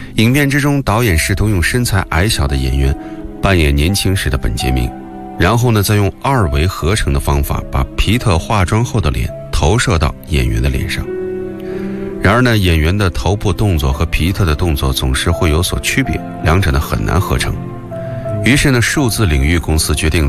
影片之中，导演试图用身材矮小的演员扮演年轻时的本杰明，然后呢，再用二维合成的方法把皮特化妆后的脸投射到演员的脸上。然而呢，演员的头部动作和皮特的动作总是会有所区别，两者呢很难合成。于是呢，数字领域公司决定